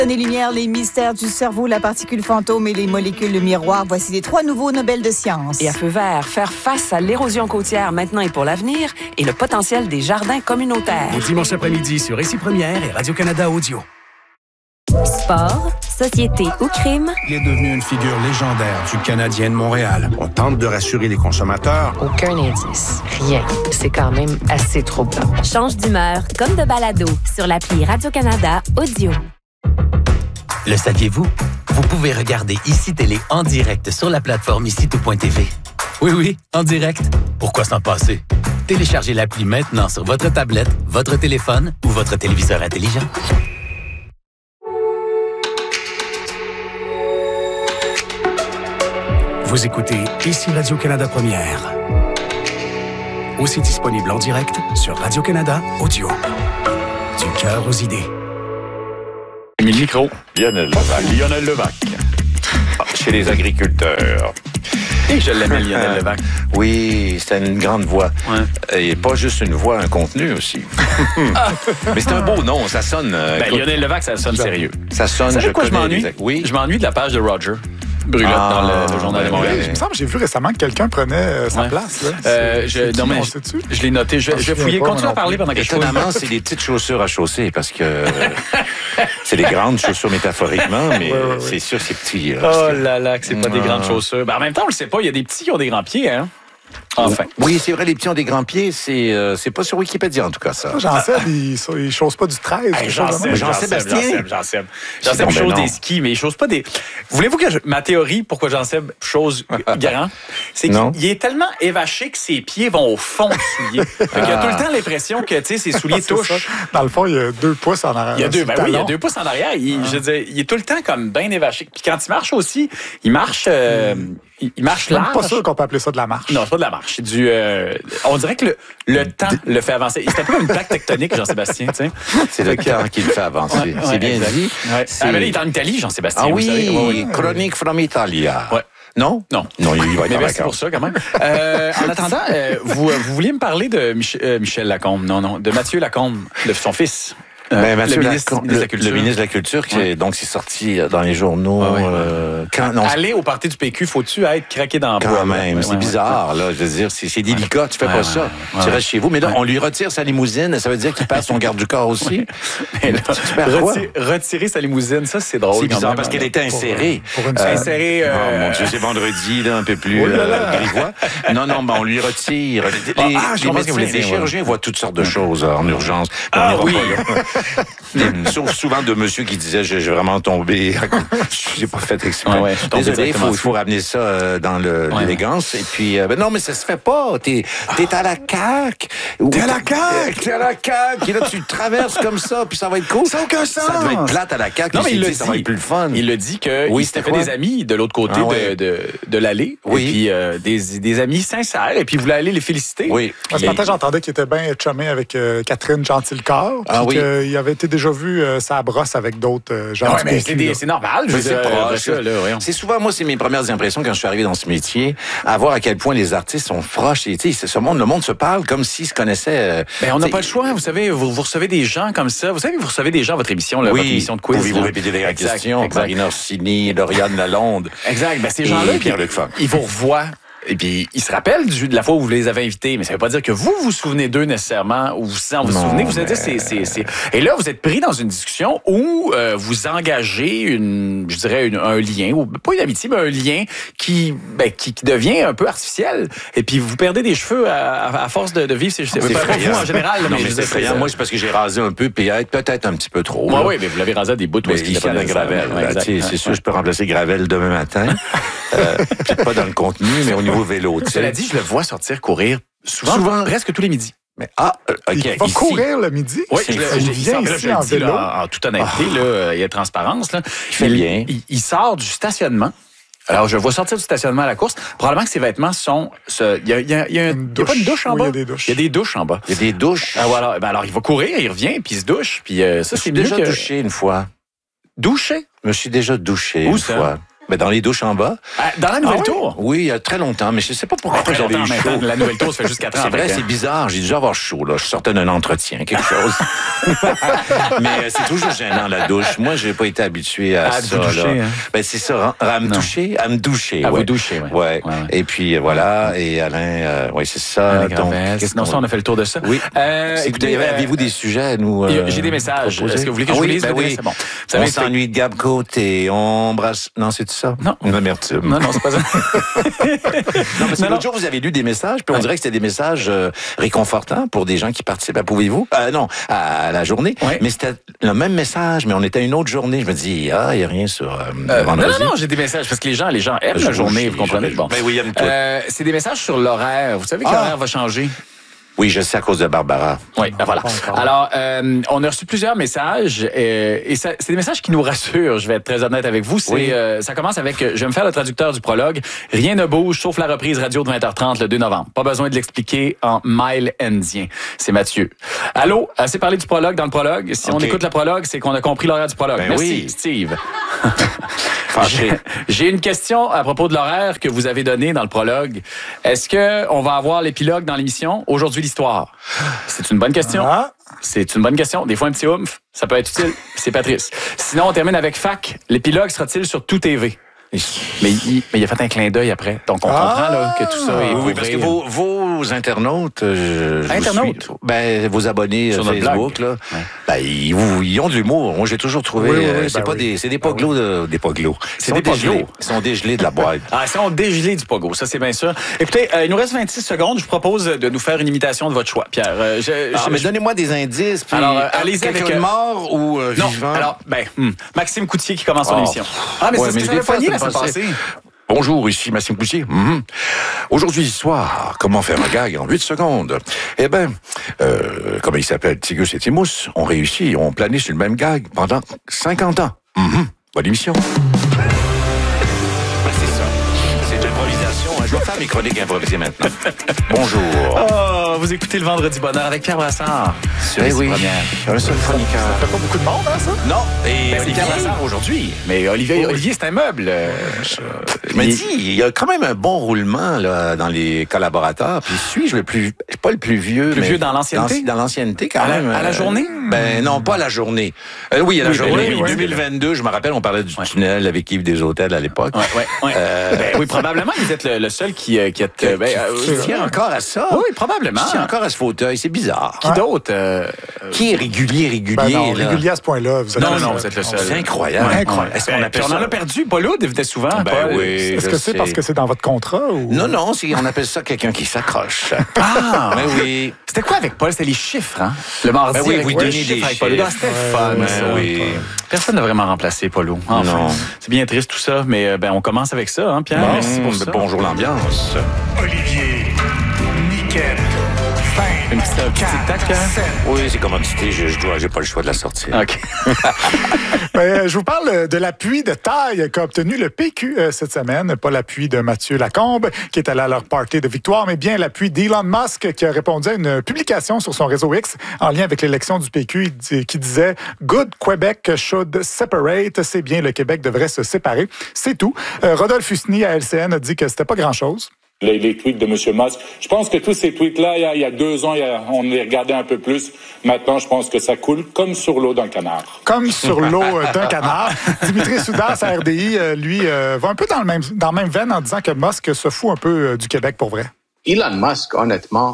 Les lumières, les mystères du cerveau, la particule fantôme et les molécules miroirs. Voici les 3 nouveaux Nobel de sciences. Et à feu vert, faire face à l'érosion côtière maintenant et pour l'avenir et le potentiel des jardins communautaires. Le dimanche après-midi sur Ici Première et Radio-Canada Audio. Sport, société ou crime. Il est devenu une figure légendaire du Canadien de Montréal. On tente de rassurer les consommateurs. Aucun indice. Rien. C'est quand même assez troublant. Change d'humeur comme de balado sur l'appli Radio-Canada Audio. Le saviez-vous? Vous pouvez regarder ICI Télé en direct sur la plateforme ICI.tv. Oui, en direct. Pourquoi s'en passer? Téléchargez l'appli maintenant sur votre tablette, votre téléphone ou votre téléviseur intelligent. Vous écoutez Ici Radio-Canada Première. Aussi disponible en direct sur Radio-Canada Audio. Du cœur aux idées. Le micro. Lionel Levac. Chez les agriculteurs. Et je l'aimais, Lionel Levac. Oui, c'était une grande voix. Ouais. Et pas juste une voix, un contenu aussi. Mais c'est un beau nom, ça sonne... Lionel Levac, ça sonne sérieux. Ça sonne, je m'ennuie? Oui. Je m'ennuie de la page de Roger Brulotte dans le Journal de Montréal. Il me semble que j'ai vu récemment que quelqu'un prenait sa place. Je l'ai noté. Je vais fouiller. Continue à parler pendant que je fouille. Étonnamment, c'est des petites chaussures à chausser parce que c'est des grandes chaussures métaphoriquement, mais c'est sûr c'est petit. Oh là là, que c'est pas des grandes chaussures. En même temps, on le sait pas, il y a des petits qui ont des grands pieds, hein? Enfin. Oui, c'est vrai, les petits ont des grands pieds. C'est pas sur Wikipédia, en tout cas, ça. Jean-Seb, il chausse pas du 13. Jean-Seb chose des skis, mais il chausse pas des... Voulez-vous que ma théorie, pourquoi Jean-Seb chose grand, c'est qu'il est tellement évaché que ses pieds vont au fond du soulier. Fait qu'il a tout le temps l'impression que, ses souliers touchent. Dans le fond, il y a 2 pouces en arrière. Il y a 2 pouces en arrière. Je veux dire, il est tout le temps comme bien évaché. Puis quand il marche aussi, il marche... Il marche large. Je suis pas sûr qu'on peut appeler ça de la marche. Non, c'est pas de la marche. C'est du... on dirait que le temps le fait avancer. C'est un peu comme une plaque tectonique, Jean-Sébastien. Tu sais. C'est le temps qui le fait avancer. C'est bien dit. Ouais. Ah, mais là, il est en Italie, Jean-Sébastien. Ah oui, Chronique from Italia. Ouais. Non, il va être mais merci pour ça, quand même. En attendant, vous vouliez me parler de Michel Lacombe. Non, de Mathieu Lacombe, de son fils. Mathieu le ministre de la Culture. Le ministre de la Culture, donc c'est sorti dans les journaux. Aller au parti du PQ, faut-tu être craqué dans le bois? Quand même, c'est bizarre, là. Je veux dire, c'est délicat, tu fais pas ça. Tu restes chez vous, mais là, on lui retire sa limousine, ça veut dire qu'il perd son garde du corps aussi. Retirer sa limousine, ça, c'est drôle. C'est bizarre parce qu'elle était insérée. Insérée. Oh mon Dieu, c'est vendredi, là, un peu plus grivois. Non, on lui retire. Les chirurgiens voient toutes sortes de choses en urgence. Sauf souvent de monsieur qui disait j'ai vraiment tombé. J'ai pas fait exprès. Désolé, il faut ramener ça dans l'élégance. Et puis, non, mais ça se fait pas. T'es à la CAQ. T'es à la CAQ. T'es à la CAQ. Et là, tu traverses comme ça, puis ça va être cool. Ça n'a aucun sens. Ça devait être plate à la CAQ. Non, mais il le dit. Ça va être plus le fun. Il le dit qu'il s'était fait des amis de l'autre côté de l'allée. Oui. Et puis, des amis sincères. Et puis, il voulait aller les féliciter. Oui. Ce matin, j'entendais qu'il était bien chumé avec Catherine Gentilcorps. Puis qu'il avait été déjà vu sa brosse avec d'autres gens. Oui, mais c'est normal. C'est souvent, moi, c'est mes premières impressions quand je suis arrivé dans ce métier, à voir à quel point les artistes sont proches. Et, le monde se parle comme s'ils se connaissaient. On n'a pas le choix. Vous savez, vous recevez des gens comme ça. Vous savez, vous recevez des gens à votre émission, votre émission de quiz. Oui, vous répétez des questions. Marine Orsini, Lauriane Lalonde. Exact. Ces gens-là, Pierre-Luc Funk. Ils vous revoient. Et puis, ils se rappellent de la fois où vous les avez invités, mais ça veut pas dire que vous vous souvenez d'eux nécessairement, ou vous vous souvenez, vous allez dire, Et là, vous êtes pris dans une discussion où vous engagez un lien, ou pas une amitié, mais un lien qui devient un peu artificiel. Et puis, vous perdez des cheveux à force de vivre ces cheveux. Pas vous en général. Non, mais c'est effrayant. Moi, c'est parce que j'ai rasé un peu, puis peut-être un petit peu trop. Oui, mais vous l'avez rasé à des bouts où il n'y a pas de Gravel. C'est sûr, je peux remplacer Gravel demain matin. Peut-être pas dans le contenu, mais au niveau vélo. Cela dit, je le vois sortir courir souvent presque tous les midis. Mais il va courir le midi? Oui, il vient ici en vélo. En toute honnêteté, il y a transparence. Là. Il fait bien. Il sort du stationnement. Alors, je le vois sortir du stationnement à la course. Probablement que ses vêtements sont... Il y a pas une douche en bas? Il y a des douches. Il y a des douches en bas. Il y a des douches? Voilà. Alors, il va courir, il revient, puis il se douche. Puis ça, c'est déjà douché une fois. Douché? Je me suis déjà douché une fois. Ben, dans les douches en bas. Dans la nouvelle tour? Oui, il y a très longtemps, mais je sais pas pourquoi j'avais eu chaud. La nouvelle tour, ça fait juste 4 ans. C'est vrai, c'est bizarre. J'ai dû avoir chaud, là. Je sortais d'un entretien, quelque chose. Mais c'est toujours gênant, la douche. Moi, j'ai pas été habitué à ça, doucher, là. Hein? Ben, c'est ça, à me doucher. À me doucher, vous doucher, ouais. Et puis, voilà. Et Alain, c'est ça. Donc, sinon, ça, on a fait le tour de ça. Oui. Écoutez, avez-vous des sujets à nous j'ai des messages. Est-ce que vous voulez que je vous lise? Oui. C'est bon. On s'ennuie de Gab Côté, on brasse... Non, c'est tout ça? Non. Une amertume. Non, c'est pas ça. Non, parce que l'autre jour, vous avez lu des messages, puis on dirait que c'était des messages réconfortants pour des gens qui participent, pouvez-vous? Non, à la journée. Oui. Mais c'était le même message, mais on était à une autre journée. Je me dis, il n'y a rien sur vendredi. Non, j'ai des messages, parce que les gens aiment la journée, vous comprenez? Bon. Ben oui, aiment tout. C'est des messages sur l'horaire. Vous savez que l'horaire va changer? Oui, je sais à cause de Barbara. Oui, voilà. Alors, on a reçu plusieurs messages et c'est des messages qui nous rassurent, je vais être très honnête avec vous. Ça commence avec, je vais me faire le traducteur du prologue. Rien ne bouge sauf la reprise radio de 20h30 le 2 novembre. Pas besoin de l'expliquer en mile indien. C'est Mathieu. Allô, assez parlé du prologue dans le prologue. Si on écoute le prologue, c'est qu'on a compris l'horaire du prologue. Merci, Steve. J'ai une question à propos de l'horaire que vous avez donné dans le prologue. Est-ce qu'on va avoir l'épilogue dans l'émission? Aujourd'hui, l'histoire. C'est une bonne question. C'est une bonne question. Des fois, un petit oomph, ça peut être utile. C'est Patrice. Sinon, on termine avec Fac. L'épilogue sera-t-il sur Tout TV? Mais il a fait un clin d'œil après. Donc, on comprend là, que tout ça est... Oui, parce que vos internautes... vos abonnés sur Facebook, là, ils ont de l'humour. Moi, j'ai toujours trouvé... c'est des poglos. Des poglos. C'est des poglos. Ils sont dégelés de la boîte. Ils sont dégelés du pogo. Ça, c'est bien sûr. Écoutez, il nous reste 26 secondes. Je vous propose de nous faire une imitation de votre choix, Pierre. Mais donnez-moi des indices. Puis alors, allez-y avec... Quelqu'un mort ou vivant? Alors, Maxime Coutier qui commence son émission. Mais c'est ce que j'avais pogné la semaine passée. Bonjour, ici Maxime Coutier. Aujourd'hui, l'histoire, comment faire un gag en 8 secondes. Eh bien, comme il s'appelle Tigus et Timous, on réussit, on planait sur le même gag pendant 50 ans. Bonne émission. C'est ça. C'est de l'improvisation. Je vais faire mes chroniques improvisées maintenant. Bonjour. Vous écoutez le Vendredi Bonheur avec Pierre Brassard. Sur les premières. Un seul chroniqueur. Ça fait pas beaucoup de monde, hein, ça? Non. Et Olivier Brassard aujourd'hui. Mais Olivier, c'est un meuble. Je me dis, il y a quand même un bon roulement là, dans les collaborateurs. Puis suis-je pas le plus vieux. Vieux dans l'ancienneté? Dans l'ancienneté, quand même. À la journée? Non, pas à la journée. Oui, à la journée. 2022, je me rappelle, on parlait du tunnel avec Yves des Hôtels à l'époque. Oui, probablement, vous êtes le seul qui tient encore à ça. Oui, probablement. Qui tient encore à ce fauteuil. C'est bizarre. Qui d'autre? Qui est régulier? Non, régulier à ce point-là. Non, vous êtes le seul. C'est incroyable. Incroyable. On en a perdu. Paul Oud venait souvent. Oui, est-ce que c'est parce que c'est dans votre contrat? Ou... Non, on appelle ça quelqu'un qui s'accroche. Mais oui. C'était quoi avec Paul? C'était les chiffres, hein? Le mardi, vous donnez des chiffres avec Paul. C'était fun, ça. Oui. Personne n'a vraiment remplacé Paulo. Enfin, non. C'est bien triste tout ça, mais on commence avec ça, hein, Pierre? Merci pour ça. Bonjour l'ambiance. Olivier, Niquette, une petite tic-tac, hein? Oui, c'est commodité. J'ai pas le choix de la sortir. OK. Je vous parle de l'appui de taille qu'a obtenu le PQ cette semaine. Pas l'appui de Mathieu Lacombe, qui est allé à leur party de victoire, mais bien l'appui d'Elon Musk, qui a répondu à une publication sur son réseau X en lien avec l'élection du PQ, qui disait « Good Quebec should separate ». C'est bien, le Québec devrait se séparer. C'est tout. Rodolphe Husny à LCN a dit que c'était pas grand-chose. Les tweets de M. Musk. Je pense que tous ces tweets-là, il y a 2 ans, on les regardait un peu plus. Maintenant, je pense que ça coule comme sur l'eau d'un canard. Comme sur l'eau d'un canard. Dimitri Soudas à RDI, lui, va un peu dans la même veine en disant que Musk se fout un peu du Québec pour vrai. Elon Musk, honnêtement,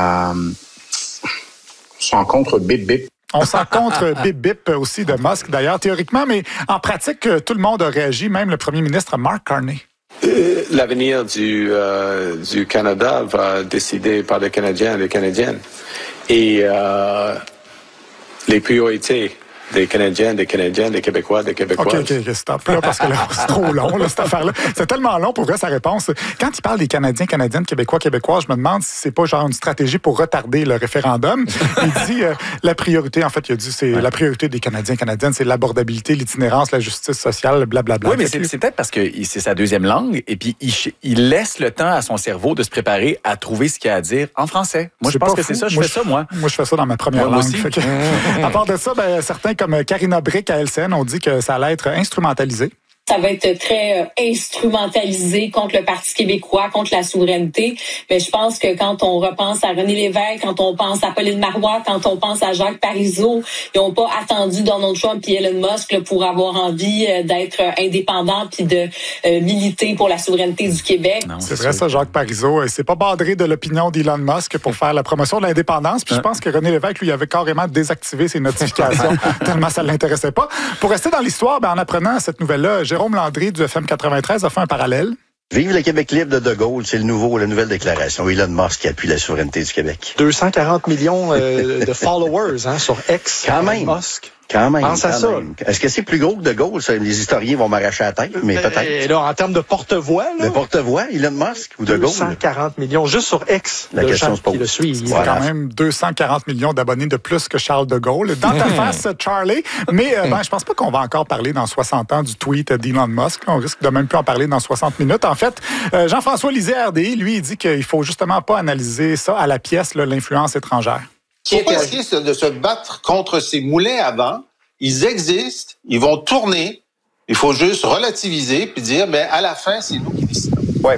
s'en contre Bip Bip. On s'en contre Bip Bip aussi de Musk, d'ailleurs, théoriquement, mais en pratique, tout le monde a réagi, même le premier ministre Mark Carney. L'avenir du Canada va décider par les Canadiens et les Canadiennes. Et les priorités des Canadiens, des Canadiennes, des Québécois, des Québécoises. OK, stop là, parce que là, c'est trop long, là, cette affaire-là. C'est tellement long, pour vrai, sa réponse. Quand il parle des Canadiens, Canadiennes, Québécois, Québécoises, je me demande si c'est pas genre une stratégie pour retarder le référendum. Il dit la priorité, en fait, il a dit c'est la priorité des Canadiens, Canadiennes, c'est l'abordabilité, l'itinérance, la justice sociale, blablabla. Oui, mais c'est peut-être parce que c'est sa deuxième langue et puis il laisse le temps à son cerveau de se préparer à trouver ce qu'il a à dire en français. Moi, je pense que c'est ça. Je fais ça, moi. Moi, je fais ça dans ma première langue. Aussi. À part de ça, certains comme Karina Brick à LCN ont dit que ça allait être instrumentalisé. Ça va être très instrumentalisé contre le Parti québécois, contre la souveraineté. Mais je pense que quand on repense à René Lévesque, quand on pense à Pauline Marois, quand on pense à Jacques Parizeau, ils n'ont pas attendu Donald Trump et Elon Musk là, pour avoir envie d'être indépendants puis de militer pour la souveraineté du Québec. Non, c'est vrai ça, Jacques Parizeau. C'est pas badré de l'opinion d'Elon Musk pour faire la promotion de l'indépendance. Puis je pense que René Lévesque, lui, avait carrément désactivé ses notifications tellement ça ne l'intéressait pas. Pour rester dans l'histoire, en apprenant cette nouvelle-là, Jérôme Landry du FM 93 a fait un parallèle. Vive le Québec libre de Gaulle, c'est la nouvelle déclaration. Elon Musk qui appuie la souveraineté du Québec. 240 millions de followers sur X. Quand même. Musk. Quand même. Pense à ça. Est-ce que c'est plus gros que De Gaulle? Ça? Les historiens vont m'arracher la tête, mais peut-être. Et là, en termes de porte-voix, là. De porte-voix, Elon Musk ou De Gaulle? 240 millions, juste sur X. La question se pose. Qui le suivent. C'est quand même 240 millions d'abonnés de plus que Charles de Gaulle. Dans ta face, Charlie. Mais je pense pas qu'on va encore parler dans 60 ans du tweet d'Elon Musk. On risque de même plus en parler dans 60 minutes. En fait, Jean-François Lisée, RDI, lui, il dit qu'il faut justement pas analyser ça à la pièce, l'influence étrangère. Faut pas essayer de se battre contre ces moulins à vent. Ils existent, ils vont tourner. Il faut juste relativiser puis dire, à la fin, c'est nous qui